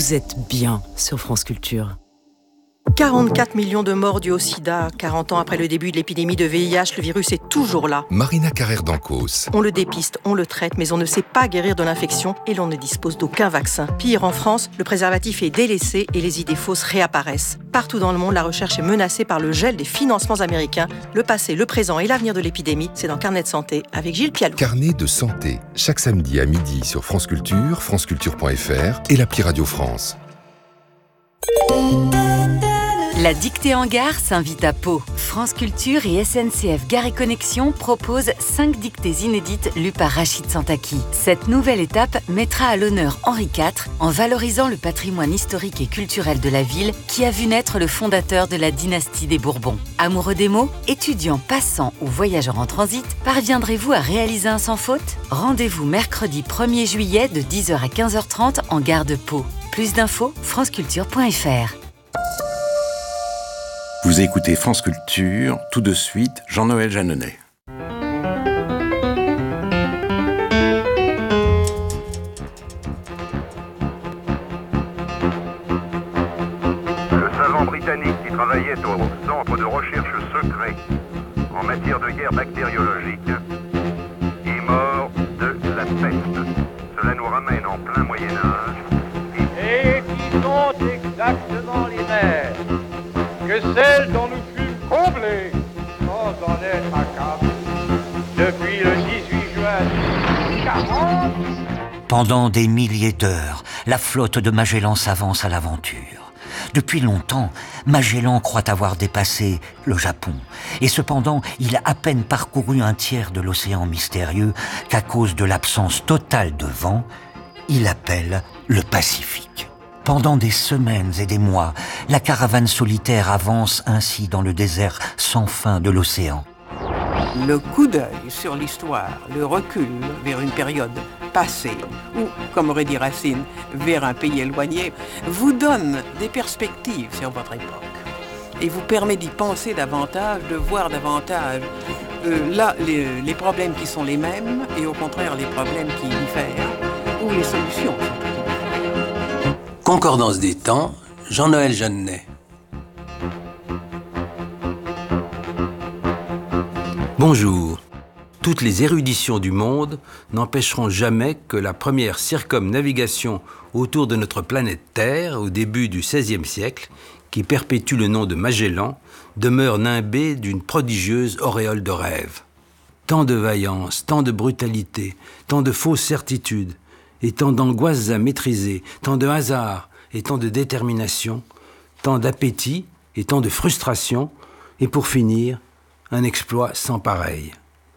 Vous êtes bien sur France Culture. 44 millions de morts dus au sida. 40 ans après le début de l'épidémie de VIH, le virus est toujours là. Marina Carrère d'Ancos. On le dépiste, on le traite, mais on ne sait pas guérir de l'infection et l'on ne dispose d'aucun vaccin. Pire, en France, le préservatif est délaissé et les idées fausses réapparaissent. Partout dans le monde, la recherche est menacée par le gel des financements américains. Le passé, le présent et l'avenir de l'épidémie, c'est dans Carnet de santé avec Gilles Pialou. Carnet de santé, chaque samedi à midi sur France Culture, franceculture.fr et l'appli Radio France. La dictée en gare s'invite à Pau. France Culture et SNCF Gare et Connexion proposent 5 dictées inédites lues par Rachid Santaki. Cette nouvelle étape mettra à l'honneur Henri IV en valorisant le patrimoine historique et culturel de la ville qui a vu naître le fondateur de la dynastie des Bourbons. Amoureux des mots, étudiants, passants ou voyageurs en transit, parviendrez-vous à réaliser un sans faute ? Rendez-vous mercredi 1er juillet de 10h à 15h30 en gare de Pau. Plus d'infos, franceculture.fr. Vous écoutez France Culture, tout de suite, Jean-Noël Jeanneney. Le savant britannique qui travaillait au centre de recherche secret en matière de guerre bactériologique est mort de la peste. Cela nous ramène en plein Moyen-Âge. Et qui sont exactement les mers que celles dont nous fûmes comblés, sans en être accablés, depuis le 18 juin 40. Pendant des milliers d'heures, la flotte de Magellan s'avance à l'aventure. Depuis longtemps, Magellan croit avoir dépassé le Japon. Et cependant, il a à peine parcouru un tiers de l'océan mystérieux qu'à cause de l'absence totale de vent, il appelle le Pacifique. Pendant des semaines et des mois, la caravane solitaire avance ainsi dans le désert sans fin de l'océan. Le coup d'œil sur l'histoire, le recul vers une période passée, ou, comme aurait dit Racine, vers un pays éloigné, vous donne des perspectives sur votre époque et vous permet d'y penser davantage, de voir davantage là les problèmes qui sont les mêmes et au contraire les problèmes qui diffèrent, ou les solutions. Concordance des temps, Jean-Noël Jeanneney. Bonjour. Toutes les éruditions du monde n'empêcheront jamais que la première circumnavigation autour de notre planète Terre, au début du XVIe siècle, qui perpétue le nom de Magellan, demeure nimbée d'une prodigieuse auréole de rêve. Tant de vaillance, tant de brutalité, tant de fausses certitudes, et tant d'angoisses à maîtriser, tant de hasard et tant de détermination, tant d'appétit et tant de frustration, et pour finir, un exploit sans pareil.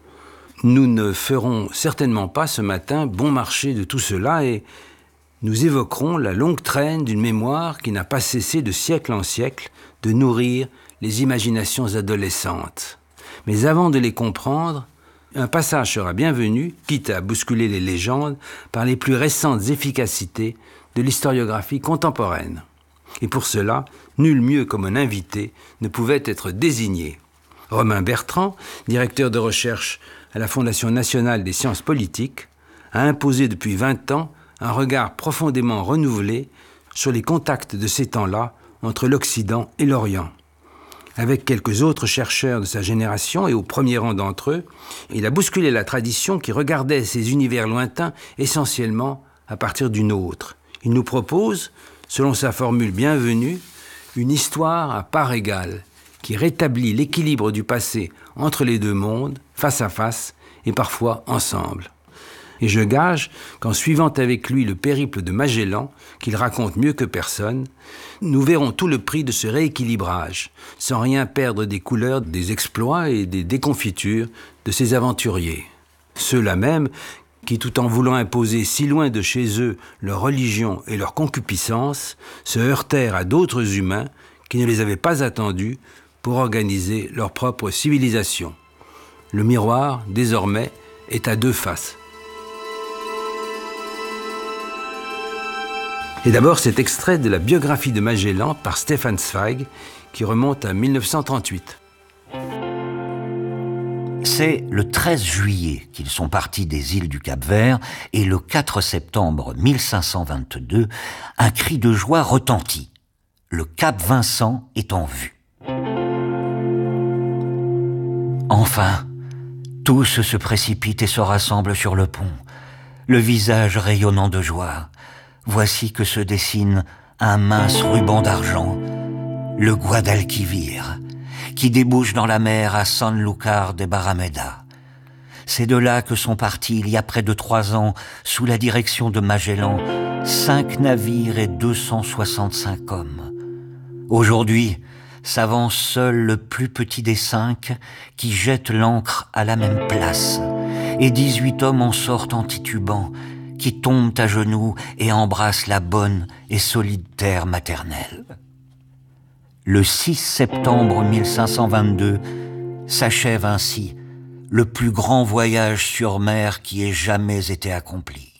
Nous ne ferons certainement pas ce matin bon marché de tout cela et nous évoquerons la longue traîne d'une mémoire qui n'a pas cessé de siècle en siècle de nourrir les imaginations adolescentes. Mais avant de les comprendre, un passage sera bienvenu, quitte à bousculer les légendes, par les plus récentes efficacités de l'historiographie contemporaine. Et pour cela, nul mieux comme un invité ne pouvait être désigné. Romain Bertrand, directeur de recherche à la Fondation nationale des sciences politiques, a imposé depuis 20 ans un regard profondément renouvelé sur les contacts de ces temps-là entre l'Occident et l'Orient. Avec quelques autres chercheurs de sa génération et au premier rang d'entre eux, il a bousculé la tradition qui regardait ces univers lointains essentiellement à partir d'une autre. Il nous propose, selon sa formule bienvenue, une histoire à part égale qui rétablit l'équilibre du passé entre les deux mondes, face à face et parfois ensemble. Et je gage qu'en suivant avec lui le périple de Magellan, qu'il raconte mieux que personne, nous verrons tout le prix de ce rééquilibrage, sans rien perdre des couleurs, des exploits et des déconfitures de ces aventuriers. Ceux-là même qui, tout en voulant imposer si loin de chez eux leur religion et leur concupiscence, se heurtèrent à d'autres humains qui ne les avaient pas attendus pour organiser leur propre civilisation. Le miroir, désormais, est à deux faces. Et d'abord cet extrait de la biographie de Magellan par Stefan Zweig qui remonte à 1938. C'est le 13 juillet qu'ils sont partis des îles du Cap-Vert et le 4 septembre 1522, un cri de joie retentit. Le Cap Vincent est en vue. Enfin, tous se précipitent et se rassemblent sur le pont, le visage rayonnant de joie. Voici que se dessine un mince ruban d'argent, le Guadalquivir, qui débouche dans la mer à Sanlúcar de Barrameda. C'est de là que sont partis il y a près de 3 ans, sous la direction de Magellan, 5 navires et 265 hommes. Aujourd'hui, s'avance seul le plus petit des 5 qui jette l'ancre à la même place, et 18 hommes en sortent en titubant, qui tombent à genoux et embrassent la bonne et solide terre maternelle. Le 6 septembre 1522 s'achève ainsi le plus grand voyage sur mer qui ait jamais été accompli.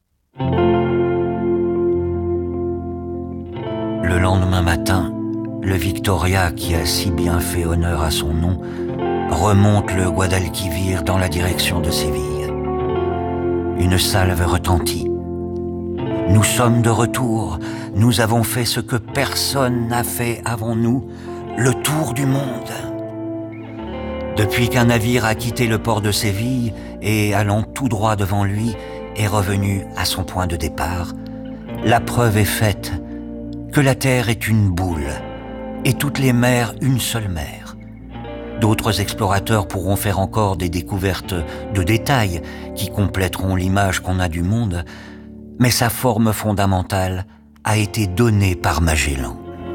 Le lendemain matin, le Victoria, qui a si bien fait honneur à son nom, remonte le Guadalquivir dans la direction de Séville. Une salve retentit. Nous sommes de retour. Nous avons fait ce que personne n'a fait avant nous, le tour du monde. Depuis qu'un navire a quitté le port de Séville et, allant tout droit devant lui, est revenu à son point de départ, la preuve est faite que la Terre est une boule et toutes les mers une seule mer. D'autres explorateurs pourront faire encore des découvertes de détails qui compléteront l'image qu'on a du monde, mais sa forme fondamentale a été donnée par Magellan.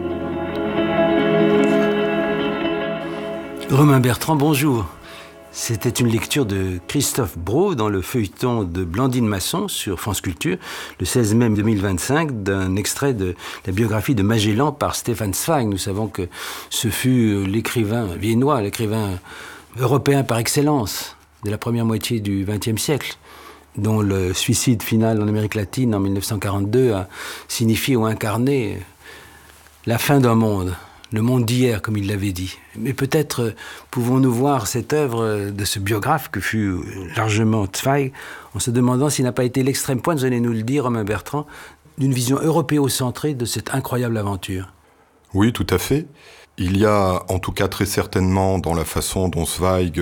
Romain Bertrand, bonjour. C'était une lecture de Christophe Brault dans le feuilleton de Blandine Masson sur France Culture, le 16 mai 2025, d'un extrait de la biographie de Magellan par Stefan Zweig. Nous savons que ce fut l'écrivain viennois, l'écrivain européen par excellence de la première moitié du XXe siècle, dont le suicide final en Amérique latine en 1942 a signifié ou incarné la fin d'un monde. Le monde d'hier, comme il l'avait dit. Mais peut-être pouvons-nous voir cette œuvre de ce biographe que fut largement Zweig, en se demandant s'il n'a pas été l'extrême point, vous allez nous le dire, Romain Bertrand, d'une vision européocentrée de cette incroyable aventure. Oui, tout à fait. Il y a, en tout cas très certainement, dans la façon dont Zweig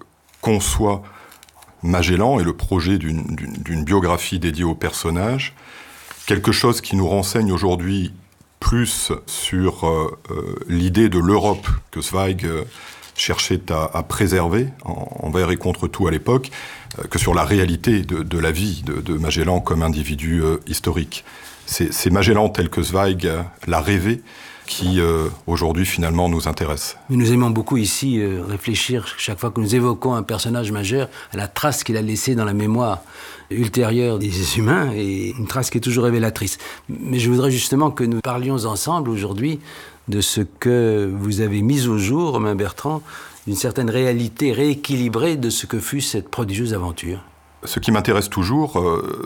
conçoit Magellan et le projet d'une biographie dédiée au personnage, quelque chose qui nous renseigne aujourd'hui plus sur l'idée de l'Europe que Zweig cherchait à préserver envers et contre tout à l'époque, que sur la réalité de la vie de Magellan comme individu historique. C'est Magellan tel que Zweig l'a rêvé qui aujourd'hui finalement nous intéresse. Mais nous aimons beaucoup ici réfléchir chaque fois que nous évoquons un personnage majeur à la trace qu'il a laissée dans la mémoire ultérieure des humains, et une trace qui est toujours révélatrice. Mais je voudrais justement que nous parlions ensemble aujourd'hui de ce que vous avez mis au jour, Romain Bertrand, d'une certaine réalité rééquilibrée de ce que fut cette prodigieuse aventure. Ce qui m'intéresse toujours,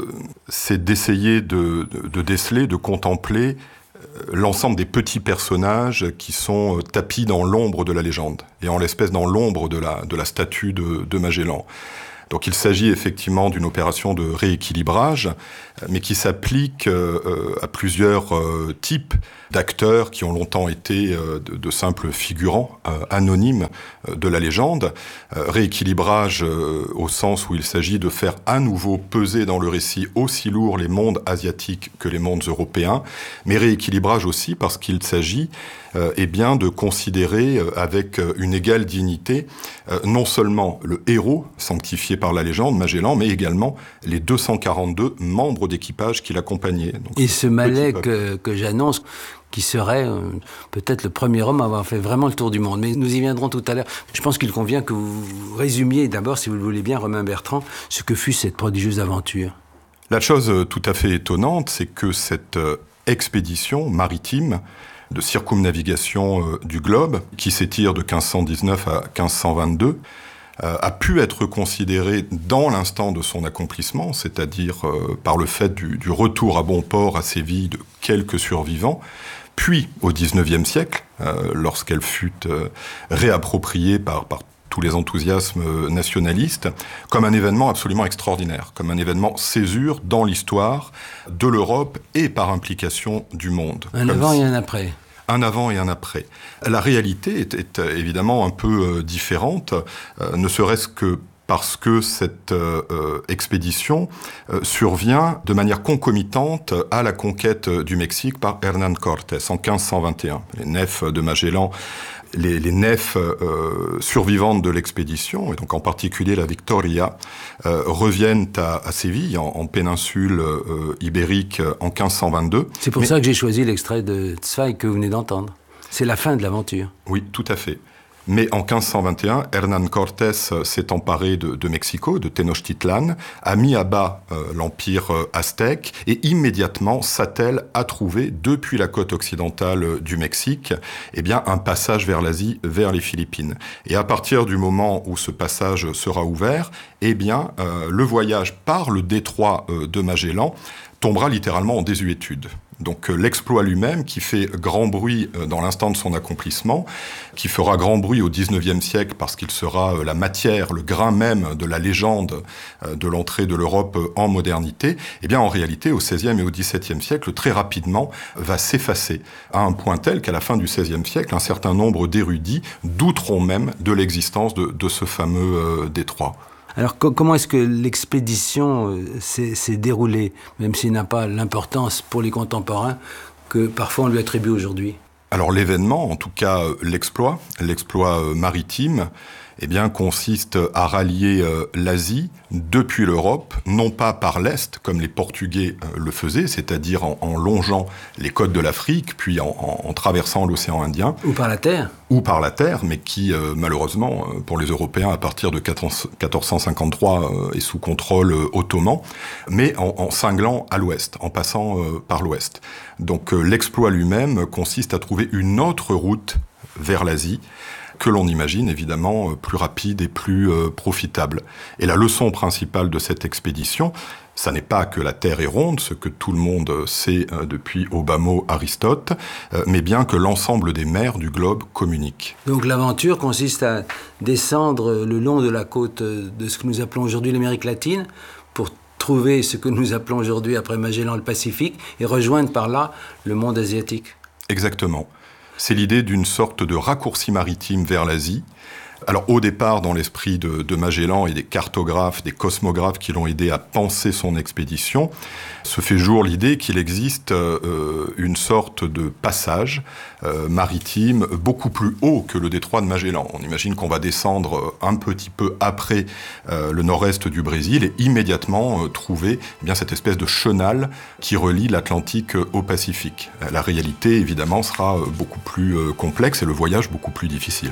c'est d'essayer de déceler, de contempler l'ensemble des petits personnages qui sont tapis dans l'ombre de la légende, et en l'espèce dans l'ombre de la statue de Magellan. Donc il s'agit effectivement d'une opération de rééquilibrage, mais qui s'applique à plusieurs types d'acteurs qui ont longtemps été de simples figurants anonymes de la légende. Rééquilibrage au sens où il s'agit de faire à nouveau peser dans le récit aussi lourd les mondes asiatiques que les mondes européens, mais rééquilibrage aussi parce qu'il s'agit bien de considérer avec une égale dignité non seulement le héros sanctifié par la légende, Magellan, mais également les 242 membres d'équipage qui l'accompagnaient. Donc, et ce Malais que j'annonce, qui serait peut-être le premier homme à avoir fait vraiment le tour du monde. Mais nous y viendrons tout à l'heure. Je pense qu'il convient que vous résumiez d'abord, si vous le voulez bien, Romain Bertrand, ce que fut cette prodigieuse aventure. La chose tout à fait étonnante, c'est que cette expédition maritime de circumnavigation du globe, qui s'étire de 1519 à 1522, a pu être considérée dans l'instant de son accomplissement, c'est-à-dire par le fait du retour à bon port à Séville de quelques survivants, puis au XIXe siècle, lorsqu'elle fut réappropriée par tous les enthousiasmes nationalistes, comme un événement absolument extraordinaire, comme un événement césure dans l'histoire de l'Europe et par implication du monde. Un avant et un après. Un avant et un après. La réalité est évidemment un peu différente, ne serait-ce que parce que cette expédition survient de manière concomitante à la conquête du Mexique par Hernán Cortés en 1521. Les nefs de Magellan, les nefs survivantes de l'expédition, et donc en particulier la Victoria, reviennent à Séville, en péninsule ibérique, en 1522. C'est pour ça que j'ai choisi l'extrait de Zweig que vous venez d'entendre. C'est la fin de l'aventure. Oui, tout à fait. Mais en 1521, Hernán Cortés s'est emparé de Mexico, de Tenochtitlan, a mis à bas l'empire aztèque et immédiatement s'attelle à trouver, depuis la côte occidentale du Mexique, un passage vers l'Asie, vers les Philippines. Et à partir du moment où ce passage sera ouvert, le voyage par le détroit de Magellan tombera littéralement en désuétude. Donc l'exploit lui-même, qui fait grand bruit dans l'instant de son accomplissement, qui fera grand bruit au XIXe siècle parce qu'il sera la matière, le grain même de la légende de l'entrée de l'Europe en modernité, en réalité, au XVIe et au XVIIe siècle, très rapidement, va s'effacer, à un point tel qu'à la fin du XVIe siècle, un certain nombre d'érudits douteront même de l'existence de ce fameux détroit. Alors comment est-ce que l'expédition s'est déroulée, même s'il n'a pas l'importance pour les contemporains que parfois on lui attribue aujourd'hui? Alors l'événement, en tout cas l'exploit maritime, consiste à rallier l'Asie depuis l'Europe, non pas par l'Est, comme les Portugais le faisaient, c'est-à-dire en longeant les côtes de l'Afrique, puis en traversant l'océan Indien. Ou par la terre. Ou par la terre, mais qui, malheureusement, pour les Européens, à partir de 1453, est sous contrôle ottoman, mais en cinglant à l'ouest, en passant par l'ouest. Donc l'exploit lui-même consiste à trouver une autre route vers l'Asie, que l'on imagine évidemment plus rapide et plus profitable. Et la leçon principale de cette expédition, ça n'est pas que la Terre est ronde, ce que tout le monde sait depuis au bas mot Aristote, mais bien que l'ensemble des mers du globe communiquent. Donc l'aventure consiste à descendre le long de la côte de ce que nous appelons aujourd'hui l'Amérique latine, pour trouver ce que nous appelons aujourd'hui, après Magellan, le Pacifique, et rejoindre par là le monde asiatique. Exactement. C'est l'idée d'une sorte de raccourci maritime vers l'Asie. Alors au départ, dans l'esprit de Magellan et des cartographes, des cosmographes qui l'ont aidé à penser son expédition, se fait jour l'idée qu'il existe une sorte de passage maritime beaucoup plus haut que le détroit de Magellan. On imagine qu'on va descendre un petit peu après le nord-est du Brésil et immédiatement trouver cette espèce de chenal qui relie l'Atlantique au Pacifique. La réalité, évidemment, sera beaucoup plus complexe et le voyage beaucoup plus difficile.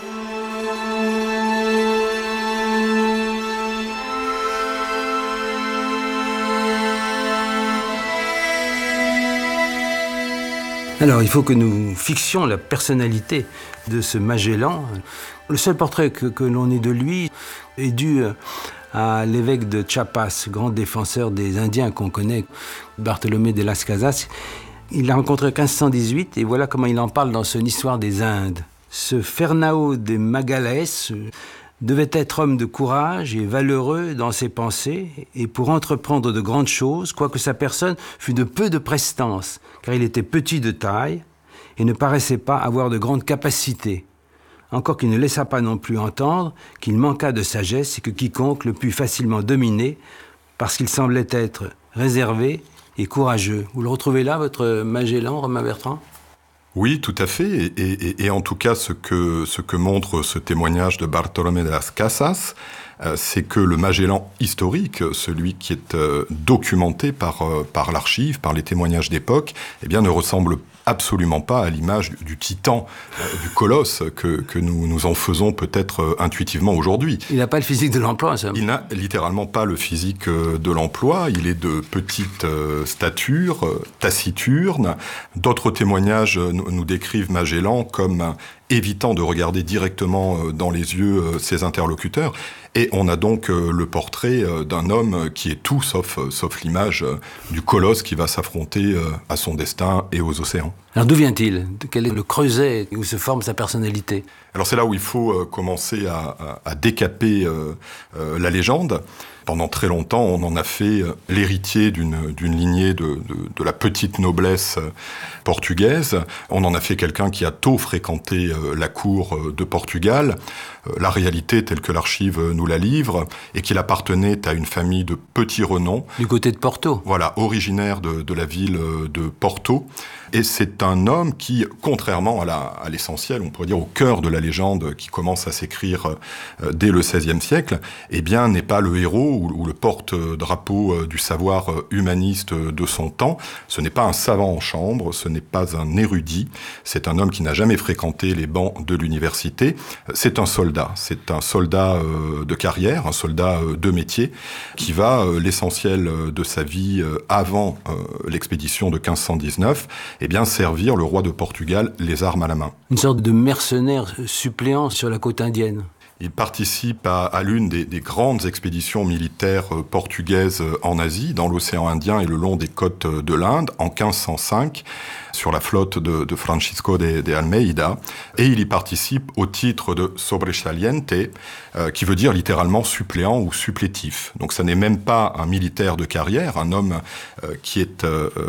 Alors, il faut que nous fixions la personnalité de ce Magellan. Le seul portrait que l'on ait de lui est dû à l'évêque de Chiapas, grand défenseur des Indiens qu'on connaît, Bartolomé de las Casas. Il l'a rencontré en 1518 et voilà comment il en parle dans son Histoire des Indes. Ce Fernão de Magalhães devait être homme de courage et valeureux dans ses pensées, et pour entreprendre de grandes choses, quoique sa personne fût de peu de prestance, car il était petit de taille et ne paraissait pas avoir de grandes capacités, encore qu'il ne laissa pas non plus entendre qu'il manqua de sagesse et que quiconque le put facilement dominer, parce qu'il semblait être réservé et courageux. Vous le retrouvez là, votre Magellan, Romain Bertrand ? Oui, tout à fait. Et en tout cas, ce que montre ce témoignage de Bartolomé de las Casas, c'est que le Magellan historique, celui qui est documenté par l'archive, par les témoignages d'époque, ne ressemble absolument pas à l'image du titan, du colosse que nous en faisons peut-être intuitivement aujourd'hui. Il n'a pas le physique de l'emploi, ça. Il n'a littéralement pas le physique de l'emploi. Il est de petite stature, taciturne. D'autres témoignages nous décrivent Magellan comme évitant de regarder directement dans les yeux ses interlocuteurs. Et on a donc le portrait d'un homme qui est tout sauf l'image du colosse qui va s'affronter à son destin et aux océans. Alors d'où vient-il ? Quel est le creuset où se forme sa personnalité ? Alors c'est là où il faut commencer à décaper la légende. Pendant très longtemps, on en a fait l'héritier d'une lignée de la petite noblesse portugaise. On en a fait quelqu'un qui a tôt fréquenté la cour de Portugal. La réalité, telle que l'archive nous la livre, est qu'il appartenait à une famille de petits renom. Du côté de Porto. Voilà, originaire de la ville de Porto. Et c'est un homme qui, contrairement à l'essentiel, on pourrait dire au cœur de la légende qui commence à s'écrire dès le XVIe siècle, eh bien, n'est pas le héros ou le porte-drapeau du savoir humaniste de son temps. Ce n'est pas un savant en chambre, ce n'est pas un érudit, c'est un homme qui n'a jamais fréquenté les bancs de l'université. C'est un soldat de carrière, un soldat de métier, qui va, l'essentiel de sa vie avant l'expédition de 1519, eh bien, servir le roi de Portugal les armes à la main. Une sorte de mercenaire suppléant sur la côte indienne. Il participe à l'une des grandes expéditions militaires portugaises en Asie, dans l'océan Indien et le long des côtes de l'Inde, en 1505, sur la flotte de Francisco de Almeida. Et il y participe au titre de sobresaliente, qui veut dire littéralement suppléant ou supplétif. Donc ça n'est même pas un militaire de carrière, un homme qui est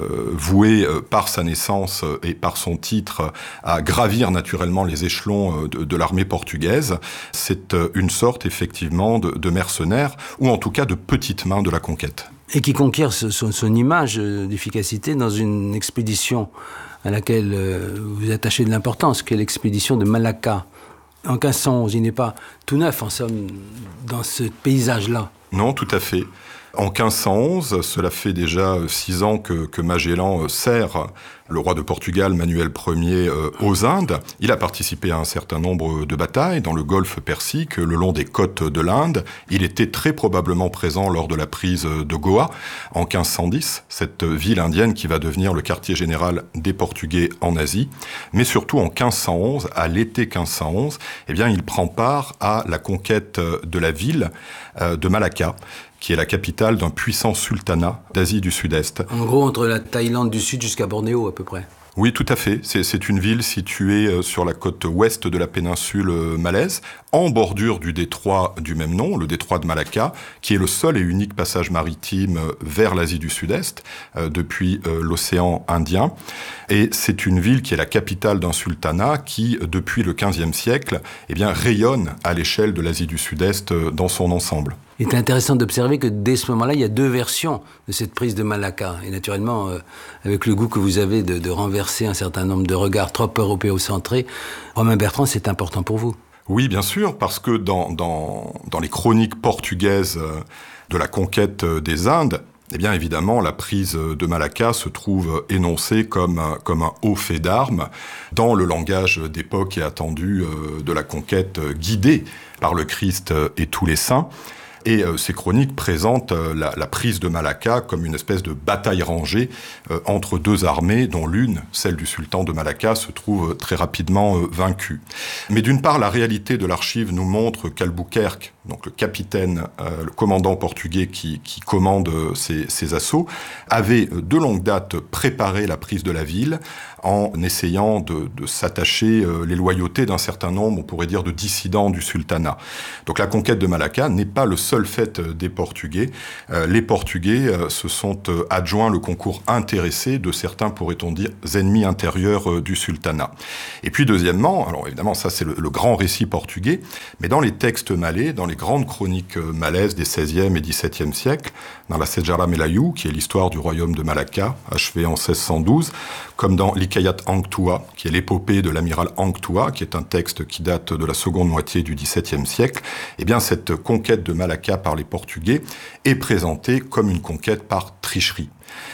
voué par sa naissance et par son titre à gravir naturellement les échelons de l'armée portugaise. C'est une sorte, effectivement, de mercenaire, ou en tout cas de petite main de la conquête. Et qui conquiert son image d'efficacité dans une expédition à laquelle vous attachez de l'importance, qui est l'expédition de Malacca. En 1511, il n'est pas tout neuf, en somme, dans ce paysage-là. Non, tout à fait. En 1511, cela fait déjà 6 ans que Magellan sert le roi de Portugal, Manuel Ier, aux Indes. Il a participé à un certain nombre de batailles dans le golfe Persique, le long des côtes de l'Inde. Il était très probablement présent lors de la prise de Goa en 1510, cette ville indienne qui va devenir le quartier général des Portugais en Asie. Mais surtout en 1511, à l'été 1511, eh bien, il prend part à la conquête de la ville de Malacca, qui est la capitale d'un puissant sultanat d'Asie du Sud-Est. En gros, entre la Thaïlande du Sud jusqu'à Bornéo, à peu près. Oui, tout à fait. C'est une ville située sur la côte ouest de la péninsule malaise, en bordure du détroit du même nom, le détroit de Malacca, qui est le seul et unique passage maritime vers l'Asie du Sud-Est, depuis l'océan Indien. Et c'est une ville qui est la capitale d'un sultanat qui, depuis le XVe siècle, eh bien, rayonne à l'échelle de l'Asie du Sud-Est dans son ensemble. Il est intéressant d'observer que dès ce moment-là, il y a 2 versions de cette prise de Malacca. Et naturellement, avec le goût que vous avez de renverser un certain nombre de regards trop européocentrés, Romain Bertrand, c'est important pour vous. Oui, bien sûr, parce que dans les chroniques portugaises de la conquête des Indes, eh bien évidemment, la prise de Malacca se trouve énoncée comme un haut fait d'armes dans le langage d'époque et attendu de la conquête guidée par le Christ et tous les saints. Et ces chroniques présentent la prise de Malacca comme une espèce de bataille rangée entre 2 armées, dont l'une, celle du sultan de Malacca, se trouve très rapidement vaincue. Mais d'une part, la réalité de l'archive nous montre qu'Albuquerque, donc le capitaine, le commandant portugais qui commande ces assauts, avait de longue date préparé la prise de la ville en essayant de s'attacher les loyautés d'un certain nombre, on pourrait dire, de dissidents du sultanat. Donc la conquête de Malacca n'est pas le seul fait des Portugais. Les Portugais se sont adjoints le concours intéressé de certains, pourrait-on dire, ennemis intérieurs du sultanat. Et puis deuxièmement, alors évidemment ça c'est le grand récit portugais, mais dans les textes malais, dans les grandes chroniques malaises des XVIe et XVIIe siècles, dans la Sejarah Melayu, qui est l'histoire du royaume de Malacca, achevée en 1612, comme dans l'Hikayat Hang Tuah, qui est l'épopée de l'amiral Hang Tuah, qui est un texte qui date de la seconde moitié du XVIIe siècle, eh bien cette conquête de Malacca par les Portugais est présentée comme une conquête par tricherie.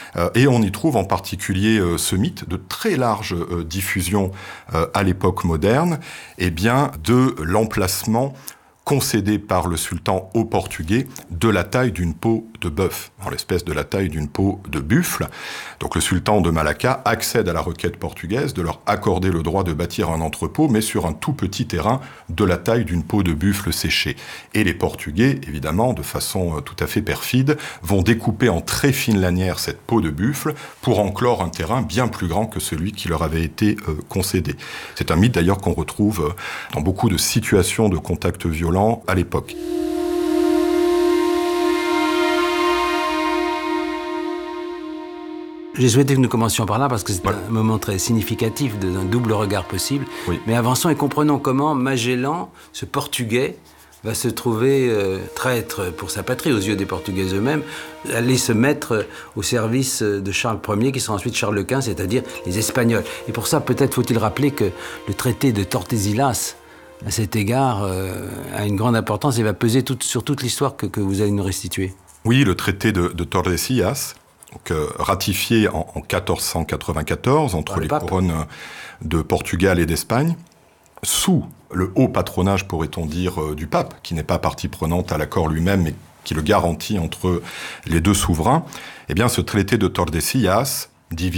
Et on y trouve en particulier ce mythe de très large diffusion à l'époque moderne, eh bien de l'emplacement concédée par le sultan aux Portugais de la taille d'une peau de bœuf, en l'espèce de la taille d'une peau de buffle. Donc le sultan de Malacca accède à la requête portugaise de leur accorder le droit de bâtir un entrepôt, mais sur un tout petit terrain de la taille d'une peau de buffle séchée. Et les Portugais, évidemment, de façon tout à fait perfide, vont découper en très fines lanières cette peau de buffle pour enclore un terrain bien plus grand que celui qui leur avait été concédé. C'est un mythe d'ailleurs qu'on retrouve dans beaucoup de situations de contact violent à l'époque. J'ai souhaité que nous commencions par là parce que c'est un moment très significatif d'un double regard possible. Oui. Mais avançons et comprenons comment Magellan, ce Portugais, va se trouver traître pour sa patrie aux yeux des Portugais eux-mêmes, aller se mettre au service de Charles Ier, qui sera ensuite Charles Quint, c'est-à-dire les Espagnols. Et pour ça, peut-être faut-il rappeler que le traité de Tordesillas, à cet égard, a une grande importance et va peser sur toute l'histoire que vous allez nous restituer. Oui, le traité de Tordesillas, donc, ratifié en 1494 entre les couronnes de Portugal et d'Espagne, sous le haut patronage, pourrait-on dire, du pape, qui n'est pas partie prenante à l'accord lui-même, mais qui le garantit entre les deux souverains. Eh bien, ce traité de Tordesillas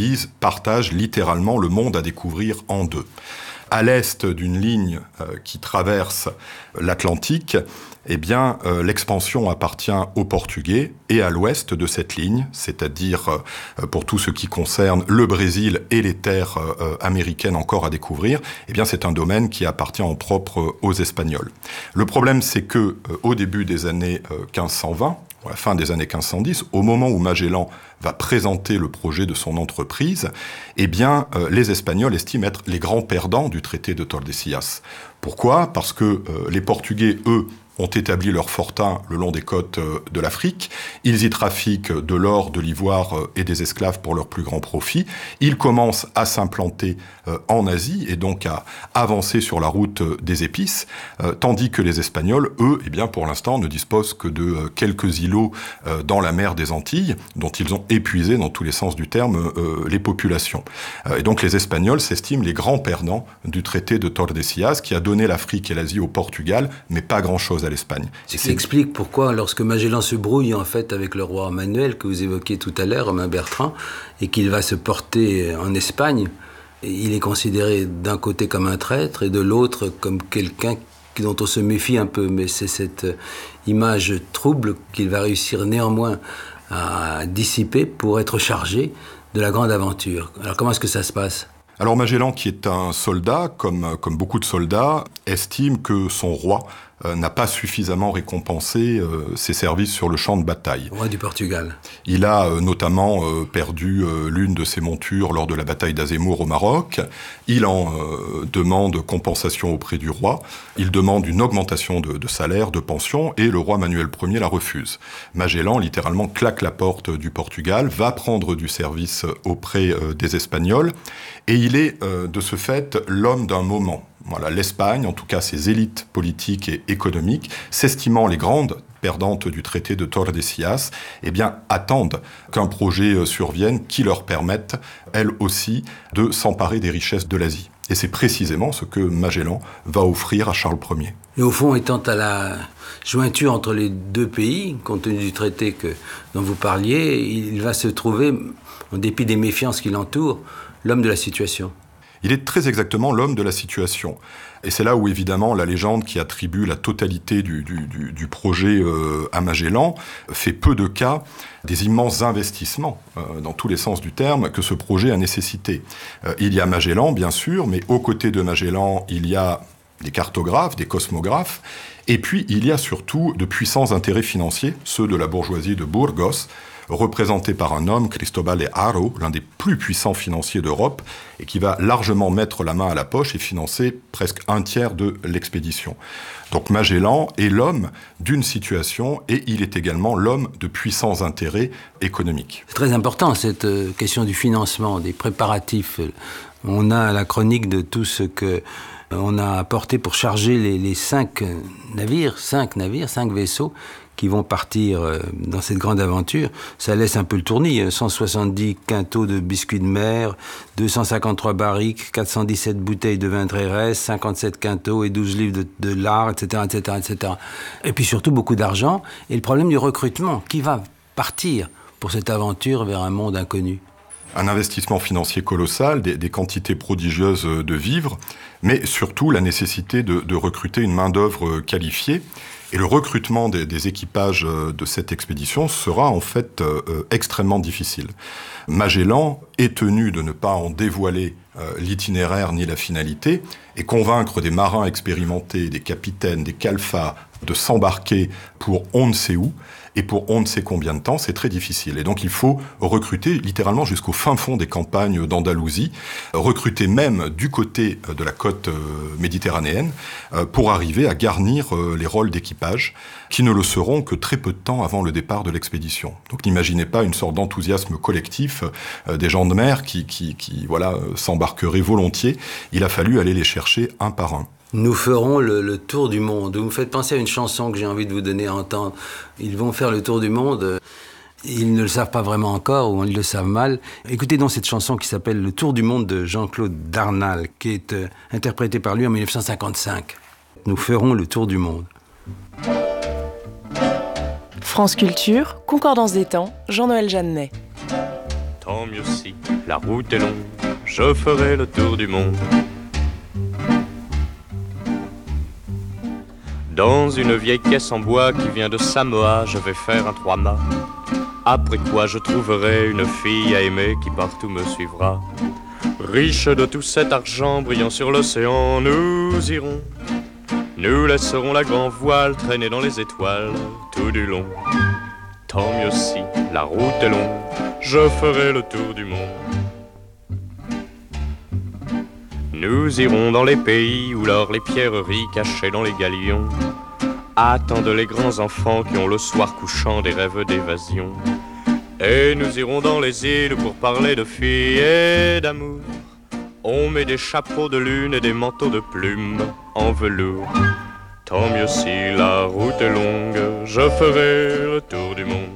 partage littéralement le monde à découvrir en deux. À l'est d'une ligne qui traverse l'Atlantique, eh bien, l'expansion appartient aux Portugais, et à l'ouest de cette ligne, c'est-à-dire pour tout ce qui concerne le Brésil et les terres américaines encore à découvrir, eh bien, c'est un domaine qui appartient en propre aux Espagnols. Le problème, c'est que au début des années 1520, à la fin des années 1510, au moment où Magellan va présenter le projet de son entreprise, eh bien, les Espagnols estiment être les grands perdants du traité de Tordesillas. Pourquoi ? Parce que les Portugais, eux, ont établi leur fortin le long des côtes de l'Afrique. Ils y trafiquent de l'or, de l'ivoire et des esclaves pour leur plus grand profit. Ils commencent à s'implanter en Asie et donc à avancer sur la route des épices, tandis que les Espagnols, eux, eh bien, pour l'instant, ne disposent que de quelques îlots dans la mer des Antilles, dont ils ont épuisé, dans tous les sens du terme, les populations. Et donc les Espagnols s'estiment les grands perdants du traité de Tordesillas, qui a donné l'Afrique et l'Asie au Portugal, mais pas grand-chose à l'Espagne. Ce qui explique pourquoi, lorsque Magellan se brouille en fait avec le roi Manuel, que vous évoquiez tout à l'heure, Romain Bertrand, et qu'il va se porter en Espagne, il est considéré d'un côté comme un traître et de l'autre comme quelqu'un dont on se méfie un peu. Mais c'est cette image trouble qu'il va réussir néanmoins à dissiper pour être chargé de la grande aventure. Alors comment est-ce que ça se passe ? Alors Magellan, qui est un soldat, comme beaucoup de soldats, estime que son roi n'a pas suffisamment récompensé ses services sur le champ de bataille. Roi du Portugal. Il a notamment perdu l'une de ses montures lors de la bataille d'Azemmour au Maroc. Il en demande compensation auprès du roi. Il demande une augmentation de salaire, de pension, et le roi Manuel Ier la refuse. Magellan, littéralement, claque la porte du Portugal, va prendre du service auprès des Espagnols, et il est de ce fait l'homme d'un moment. Voilà, l'Espagne, en tout cas ses élites politiques et économiques, s'estimant les grandes perdantes du traité de Tordesillas, eh bien, attendent qu'un projet survienne qui leur permette, elles aussi, de s'emparer des richesses de l'Asie. Et c'est précisément ce que Magellan va offrir à Charles Ier. Et au fond, étant à la jointure entre les deux pays, compte tenu du traité dont vous parliez, il va se trouver, en dépit des méfiances qui l'entourent, l'homme de la situation. Il est très exactement l'homme de la situation. Et c'est là où, évidemment, la légende qui attribue la totalité du projet à Magellan fait peu de cas des immenses investissements, dans tous les sens du terme, que ce projet a nécessité. Il y a Magellan, bien sûr, mais aux côtés de Magellan, il y a des cartographes, des cosmographes, et puis il y a surtout de puissants intérêts financiers, ceux de la bourgeoisie de Burgos, représenté par un homme, Cristóbal de Haro, l'un des plus puissants financiers d'Europe, et qui va largement mettre la main à la poche et financer presque un tiers de l'expédition. Donc Magellan est l'homme d'une situation, et il est également l'homme de puissants intérêts économiques. C'est très important, cette question du financement, des préparatifs. On a la chronique de tout ce que On a apporté pour charger les 5 vaisseaux qui vont partir dans cette grande aventure. Ça laisse un peu le tournis. 170 quintaux de biscuits de mer, 253 barriques, 417 bouteilles de vin Trérès, 57 quintaux et 12 livres de lard, etc., etc., etc. Et puis surtout beaucoup d'argent. Et le problème du recrutement. Qui va partir pour cette aventure vers un monde inconnu? Un investissement financier colossal, des quantités prodigieuses de vivres, mais surtout la nécessité de recruter une main-d'œuvre qualifiée. Et le recrutement des équipages de cette expédition sera en fait extrêmement difficile. Magellan est tenu de ne pas en dévoiler l'itinéraire ni la finalité, et convaincre des marins expérimentés, des capitaines, des calfats, de s'embarquer pour on ne sait où, et pour on ne sait combien de temps, c'est très difficile. Et donc il faut recruter littéralement jusqu'au fin fond des campagnes d'Andalousie, recruter même du côté de la côte méditerranéenne, pour arriver à garnir les rôles d'équipage, qui ne le seront que très peu de temps avant le départ de l'expédition. Donc n'imaginez pas une sorte d'enthousiasme collectif des gens de mer qui s'embarqueraient volontiers. Il a fallu aller les chercher un par un. Nous ferons le tour du monde. Vous me faites penser à une chanson que j'ai envie de vous donner à entendre. Ils vont faire le tour du monde. Ils ne le savent pas vraiment encore, ou ils le savent mal. Écoutez donc cette chanson qui s'appelle « Le tour du monde » de Jean-Claude Darnal, qui est interprétée par lui en 1955. Nous ferons le tour du monde. France Culture, Concordance des temps, Jean-Noël Jeannet. Tant mieux si la route est longue, je ferai le tour du monde. Dans une vieille caisse en bois qui vient de Samoa, je vais faire un 3-mâts. Après quoi je trouverai une fille à aimer qui partout me suivra. Riche de tout cet argent brillant sur l'océan, nous irons. Nous laisserons la grand voile traîner dans les étoiles tout du long. Tant mieux si la route est longue, je ferai le tour du monde. Nous irons dans les pays où l'or, les pierreries cachées dans les galions attendent les grands enfants qui ont le soir couchant des rêves d'évasion. Et nous irons dans les îles pour parler de filles et d'amour. On met des chapeaux de lune et des manteaux de plumes en velours. Tant mieux si la route est longue, je ferai le tour du monde.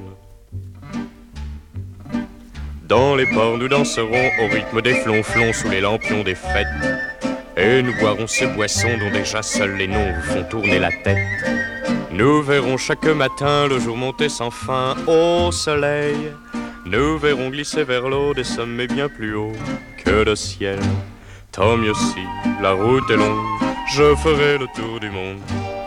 Dans les ports nous danserons au rythme des flonflons sous les lampions des fêtes. Et nous boirons ces boissons dont déjà seuls les noms vous font tourner la tête. Nous verrons chaque matin le jour monter sans fin au soleil. Nous verrons glisser vers l'eau des sommets bien plus hauts que le ciel. Tant mieux si la route est longue, je ferai le tour du monde.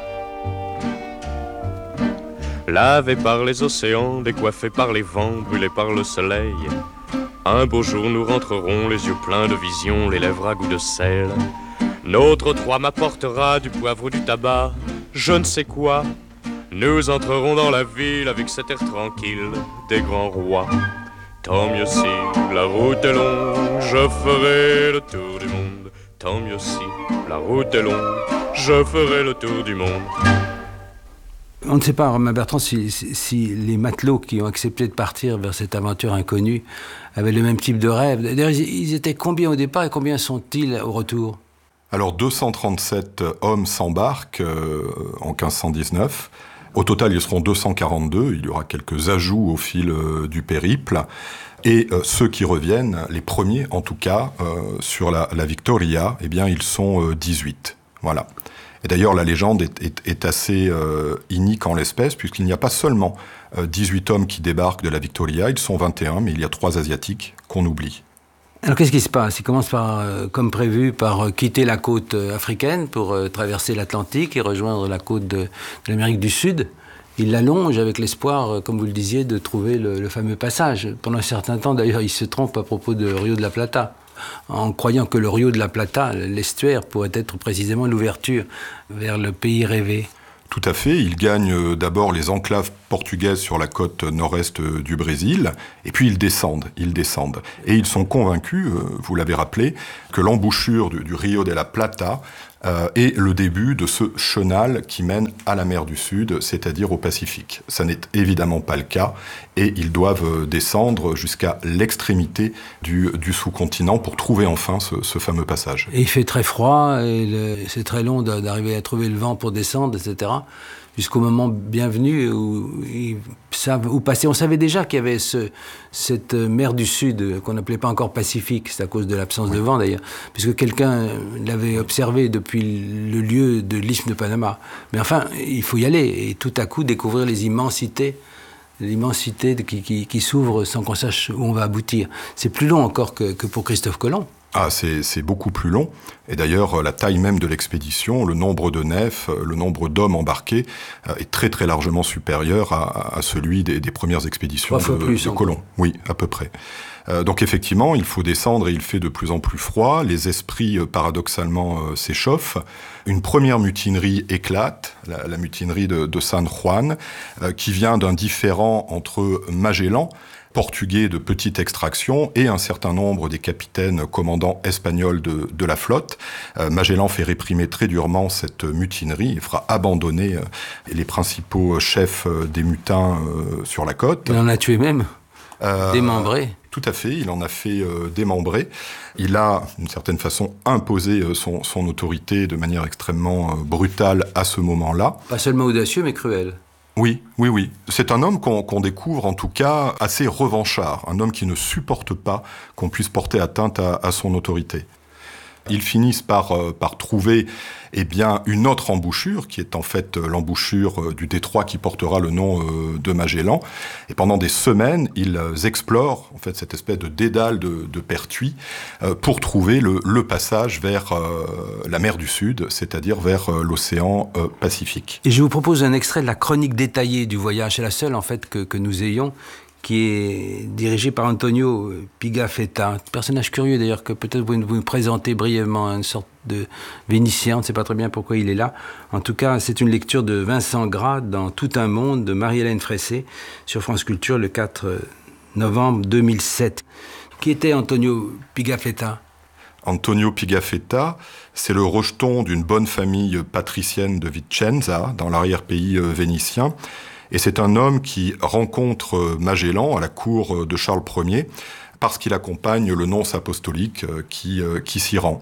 Lavés par les océans, décoiffés par les vents, brûlés par le soleil. Un beau jour nous rentrerons, les yeux pleins de visions, les lèvres à goût de sel. Notre 3 m'apportera du poivre ou du tabac, je ne sais quoi. Nous entrerons dans la ville avec cet air tranquille des grands rois. Tant mieux si la route est longue, je ferai le tour du monde. Tant mieux si la route est longue, je ferai le tour du monde. On ne sait pas, Romain Bertrand, si les matelots qui ont accepté de partir vers cette aventure inconnue avaient le même type de rêve. D'ailleurs, ils étaient combien au départ et combien sont-ils au retour ? Alors 237 hommes s'embarquent en 1519. Au total, ils seront 242. Il y aura quelques ajouts au fil du périple. Et ceux qui reviennent, les premiers en tout cas, sur la Victoria, eh bien, ils sont 18. Voilà. Et d'ailleurs, la légende est assez inique en l'espèce, puisqu'il n'y a pas seulement 18 hommes qui débarquent de la Victoria, ils sont 21, mais il y a 3 Asiatiques qu'on oublie. Alors qu'est-ce qui se passe ? Ils commencent par, comme prévu, par quitter la côte africaine pour traverser l'Atlantique et rejoindre la côte de l'Amérique du Sud. Ils l'allongent avec l'espoir, comme vous le disiez, de trouver le fameux passage. Pendant un certain temps, d'ailleurs, ils se trompent à propos de Rio de la Plata, en croyant que le Rio de la Plata, l'estuaire, pourrait être précisément l'ouverture vers le pays rêvé. Tout à fait. Ils gagnent d'abord les enclaves portugaises sur la côte nord-est du Brésil, et puis ils descendent. Et ils sont convaincus, vous l'avez rappelé, que l'embouchure du Rio de la Plata et le début de ce chenal qui mène à la mer du Sud, c'est-à-dire au Pacifique. Ça n'est évidemment pas le cas, et ils doivent descendre jusqu'à l'extrémité du sous-continent pour trouver enfin ce fameux passage. Et il fait très froid, et c'est très long d'arriver à trouver le vent pour descendre, etc. Jusqu'au moment bienvenu où ils savent où passer. On savait déjà qu'il y avait cette mer du Sud qu'on n'appelait pas encore Pacifique, c'est à cause de l'absence de vent d'ailleurs, puisque quelqu'un l'avait observé depuis le lieu de l'isthme de Panama. Mais enfin, il faut y aller et tout à coup découvrir les immensités qui s'ouvrent sans qu'on sache où on va aboutir. C'est plus long encore que pour Christophe Colomb. Ah, c'est beaucoup plus long. Et d'ailleurs, la taille même de l'expédition, le nombre de nefs, le nombre d'hommes embarqués est très très largement supérieur à celui des premières expéditions de Colomb. Oui, à peu près. Donc effectivement, il faut descendre et il fait de plus en plus froid. Les esprits, paradoxalement, s'échauffent. Une première mutinerie éclate, la mutinerie de San Juan, qui vient d'un différend entre Magellan, portugais de petite extraction, et un certain nombre des capitaines commandants espagnols de la flotte. Magellan fait réprimer très durement cette mutinerie et fera abandonner les principaux chefs des mutins sur la côte. Il en a tué même, démembré. Tout à fait, il en a fait démembrer. Il a, d'une certaine façon, imposé son autorité de manière extrêmement brutale à ce moment-là. Pas seulement audacieux, mais cruel. Oui. C'est un homme qu'on découvre en tout cas assez revanchard, un homme qui ne supporte pas qu'on puisse porter atteinte à son autorité. Ils finissent par trouver une autre embouchure, qui est en fait l'embouchure du détroit qui portera le nom de Magellan. Et pendant des semaines, ils explorent en fait cette espèce de dédale de Pertuis pour trouver le passage vers la mer du Sud, c'est-à-dire vers l'océan Pacifique. Et je vous propose un extrait de la chronique détaillée du voyage. C'est la seule en fait que nous ayons, qui est dirigé par Antonio Pigafetta, un personnage curieux d'ailleurs que peut-être vous nous présentez brièvement, une sorte de Vénitien, on ne sait pas très bien pourquoi il est là. En tout cas, c'est une lecture de Vincent Gras dans Tout un monde de Marie-Hélène Fressé sur France Culture le 4 novembre 2007. Qui était Antonio Pigafetta ? Antonio Pigafetta, c'est le rejeton d'une bonne famille patricienne de Vicenza, dans l'arrière-pays vénitien. Et c'est un homme qui rencontre Magellan à la cour de Charles Ier parce qu'il accompagne le nonce apostolique qui s'y rend.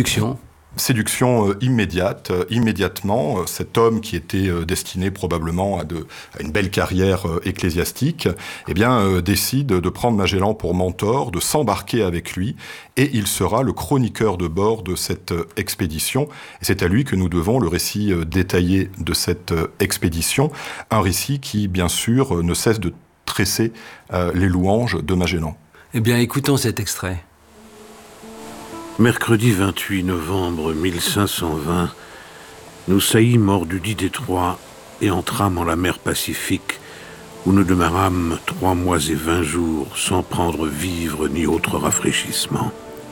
Séduction immédiate. Immédiatement, cet homme qui était destiné probablement à une belle carrière ecclésiastique, décide de prendre Magellan pour mentor, de s'embarquer avec lui, et il sera le chroniqueur de bord de cette expédition. Et c'est à lui que nous devons le récit détaillé de cette expédition, un récit qui, bien sûr, ne cesse de tresser les louanges de Magellan. Eh bien, écoutons cet extrait. Mercredi 28 novembre 1520, nous saillîmes hors du dit détroit et entrâmes en la mer Pacifique, où nous demeurâmes 3 mois et 20 jours sans prendre vivre ni autre rafraîchissement.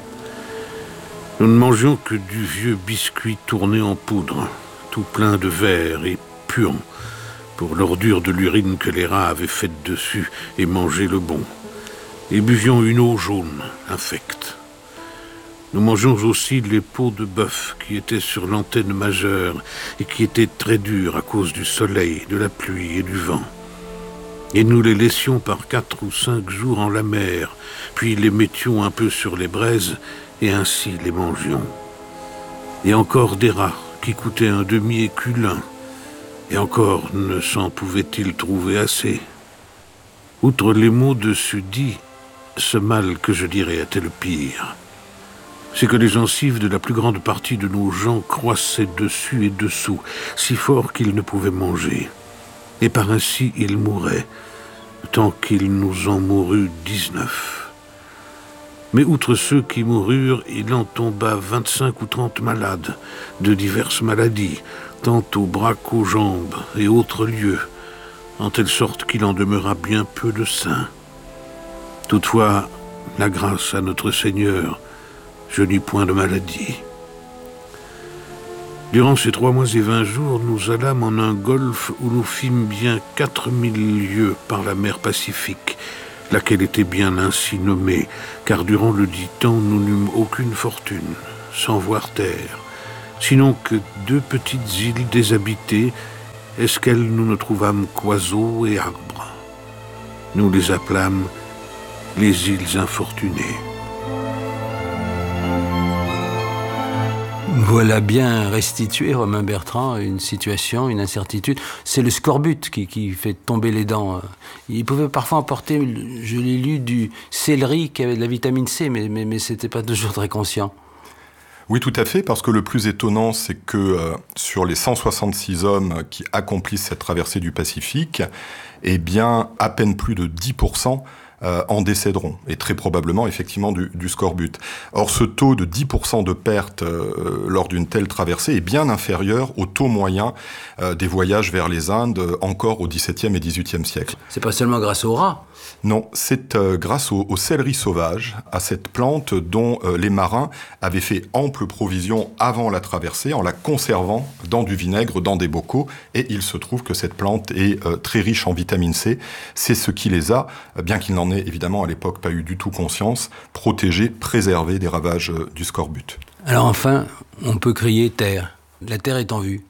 Nous ne mangions que du vieux biscuit tourné en poudre, tout plein de verre et puant, pour l'ordure de l'urine que les rats avaient faite dessus et mangé le bon, et buvions une eau jaune, infecte. Nous mangeons aussi les peaux de bœuf qui étaient sur l'antenne majeure et qui étaient très dures à cause du soleil, de la pluie et du vent. Et nous les laissions par 4 ou 5 jours en la mer, puis les mettions un peu sur les braises et ainsi les mangions. Et encore des rats qui coûtaient un demi-écu l'un, et encore ne s'en pouvait-il trouver assez. Outre les mots dessus dits, ce mal que je dirais était le pire. C'est que les gencives de la plus grande partie de nos gens croissaient dessus et dessous, si fort qu'ils ne pouvaient manger. Et par ainsi ils mouraient, tant qu'il nous en mourut 19. Mais outre ceux qui moururent, il en tomba 25 ou 30 malades, de diverses maladies, tant aux bras qu'aux jambes et autres lieux, en telle sorte qu'il en demeura bien peu de saints. Toutefois, la grâce à notre Seigneur, je n'eus point de maladie. Durant ces 3 mois et 20 jours, nous allâmes en un golfe où nous fîmes bien 4000 lieues par la mer Pacifique, laquelle était bien ainsi nommée, car durant le dit temps, nous n'eûmes aucune fortune, sans voir terre, sinon que 2 petites îles déshabitées, esquelles nous ne trouvâmes qu'oiseaux et arbres. Nous les appelâmes les îles infortunées. Voilà bien restitué, Romain Bertrand, une situation, une incertitude. C'est le scorbut qui fait tomber les dents. Il pouvait parfois emporter, je l'ai lu, du céleri qui avait de la vitamine C, mais c'était pas toujours très conscient. Oui, tout à fait, parce que le plus étonnant, c'est que sur les 166 hommes qui accomplissent cette traversée du Pacifique, eh bien, à peine plus de 10% en décéderont, et très probablement effectivement du scorbut. Or, ce taux de 10% de perte lors d'une telle traversée est bien inférieur au taux moyen des voyages vers les Indes encore au XVIIe et XVIIIe siècle. C'est pas seulement grâce aux rats. Non, c'est grâce au céleri sauvage, à cette plante dont les marins avaient fait ample provision avant la traversée en la conservant dans du vinaigre, dans des bocaux. Et il se trouve que cette plante est très riche en vitamine C. C'est ce qui les a, bien qu'il n'en ait évidemment à l'époque pas eu du tout conscience, protégés, préservés des ravages du scorbut. Alors enfin, on peut crier terre. La terre est en vue.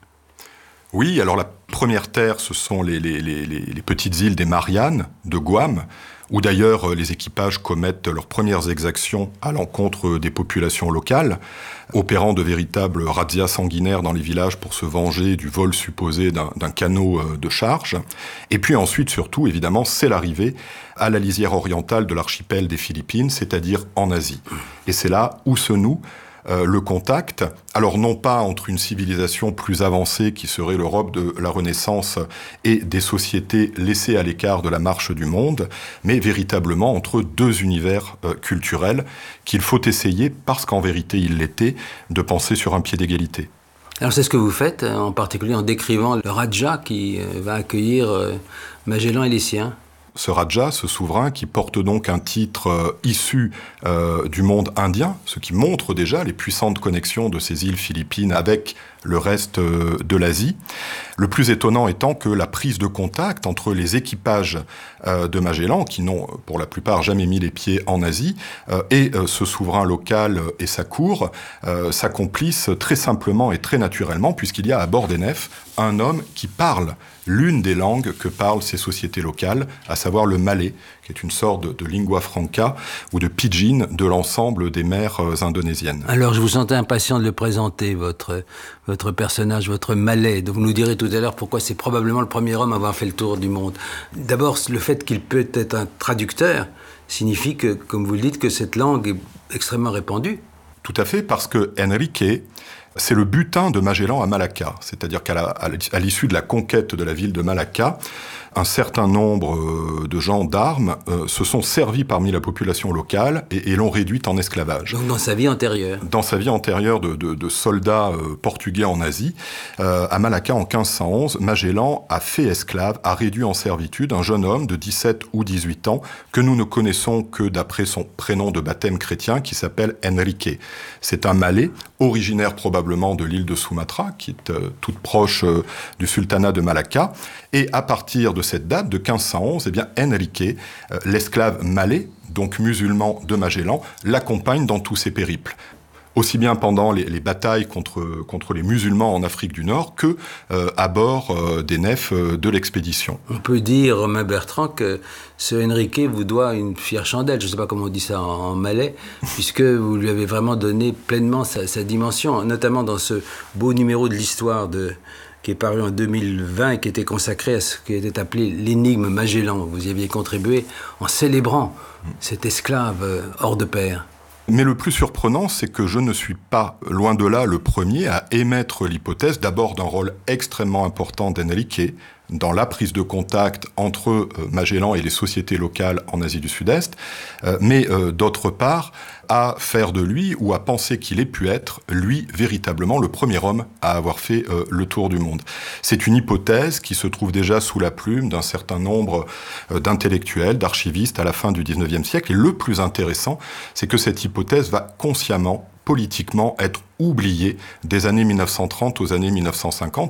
Oui, alors la première terre, ce sont les petites îles des Mariannes, de Guam, où d'ailleurs les équipages commettent leurs premières exactions à l'encontre des populations locales, opérant de véritables razzias sanguinaires dans les villages pour se venger du vol supposé d'un canot de charge. Et puis ensuite, surtout, évidemment, c'est l'arrivée à la lisière orientale de l'archipel des Philippines, c'est-à-dire en Asie. Et c'est là où se noue le contact, alors non pas entre une civilisation plus avancée qui serait l'Europe de la Renaissance et des sociétés laissées à l'écart de la marche du monde, mais véritablement entre 2 univers culturels qu'il faut essayer, parce qu'en vérité il l'était, de penser sur un pied d'égalité. Alors c'est ce que vous faites, en particulier en décrivant le Raja qui va accueillir Magellan et les siens. Ce Raja, ce souverain, qui porte donc un titre issu du monde indien, ce qui montre déjà les puissantes connexions de ces îles philippines avec le reste de l'Asie. Le plus étonnant étant que la prise de contact entre les équipages de Magellan, qui n'ont pour la plupart jamais mis les pieds en Asie, et ce souverain local et sa cour, s'accomplissent très simplement et très naturellement, puisqu'il y a à bord des nefs un homme qui parle l'une des langues que parlent ces sociétés locales, à savoir le malais, qui est une sorte de lingua franca ou de pidgin de l'ensemble des mers indonésiennes. Alors, je vous sentais impatient de le présenter, votre personnage, votre malais. Donc, vous nous direz tout à l'heure pourquoi c'est probablement le premier homme à avoir fait le tour du monde. D'abord, le fait qu'il peut être un traducteur signifie que, comme vous le dites, que cette langue est extrêmement répandue. Tout à fait, parce que Enrique, c'est le butin de Magellan à Malacca. C'est-à-dire qu'à l'issue de la conquête de la ville de Malacca, un certain nombre de gens d'armes se sont servis parmi la population locale et l'ont réduite en esclavage. Donc dans sa vie antérieure. Dans sa vie antérieure de soldats portugais en Asie, à Malacca en 1511, Magellan a fait esclave, a réduit en servitude un jeune homme de 17 ou 18 ans que nous ne connaissons que d'après son prénom de baptême chrétien qui s'appelle Enrique. C'est un malais, originaire probablement de l'île de Sumatra, qui est toute proche du sultanat de Malacca. Et à partir de cette date, de 1511, eh bien Enrique, l'esclave malais, donc musulman de Magellan, l'accompagne dans tous ses périples. Aussi bien pendant les batailles contre les musulmans en Afrique du Nord que à bord des nefs de l'expédition. On peut dire, Romain Bertrand, que ce Enrique vous doit une fière chandelle, je ne sais pas comment on dit ça en malais, puisque vous lui avez vraiment donné pleinement sa dimension, notamment dans ce beau numéro de l'histoire qui est paru en 2020 et qui était consacré à ce qui était appelé l'énigme Magellan. Vous y aviez contribué en célébrant cet esclave hors de pair. Mais le plus surprenant, c'est que je ne suis pas, loin de là, le premier à émettre l'hypothèse d'abord d'un rôle extrêmement important d'Enrique dans la prise de contact entre Magellan et les sociétés locales en Asie du Sud-Est, mais d'autre part, à faire de lui ou à penser qu'il ait pu être, lui, véritablement le premier homme à avoir fait le tour du monde. C'est une hypothèse qui se trouve déjà sous la plume d'un certain nombre d'intellectuels, d'archivistes à la fin du XIXe siècle. Et le plus intéressant, c'est que cette hypothèse va consciemment, politiquement, être oubliée des années 1930 aux années 1950,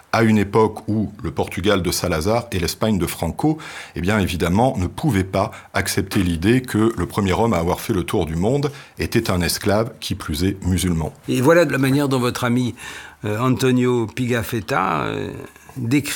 à une époque où le Portugal de Salazar et l'Espagne de Franco, eh bien évidemment, ne pouvaient pas accepter l'idée que le premier homme à avoir fait le tour du monde était un esclave, qui plus est musulman. Et voilà de la manière dont votre ami Antonio Pigafetta décrit